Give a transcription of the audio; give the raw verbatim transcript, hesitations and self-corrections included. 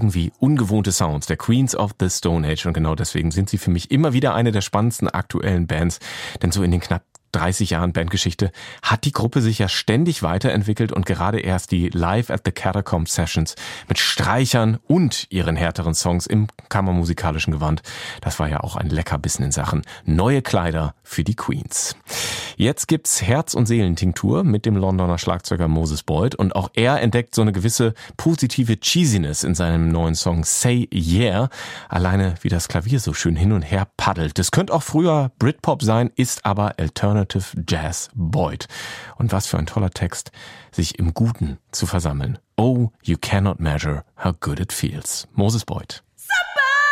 irgendwie ungewohnte Sounds der Queens of the Stone Age. Und genau deswegen sind sie für mich immer wieder eine der spannendsten aktuellen Bands. Denn so in den knapp dreißig Jahren Bandgeschichte hat die Gruppe sich ja ständig weiterentwickelt und gerade erst die Live at the Catacomb Sessions mit Streichern und ihren härteren Songs im kammermusikalischen Gewand, das war ja auch ein Leckerbissen in Sachen neue Kleider für die Queens. Jetzt gibt's Herz- und Seelentinktur mit dem Londoner Schlagzeuger Moses Boyd und auch er entdeckt so eine gewisse positive Cheesiness in seinem neuen Song Say Yeah. Alleine wie das Klavier so schön hin und her paddelt. Das könnte auch früher Britpop sein, ist aber Alternative Jazz Boyd. Und was für ein toller Text, sich im Guten zu versammeln. Oh, you cannot measure how good it feels. Moses Boyd.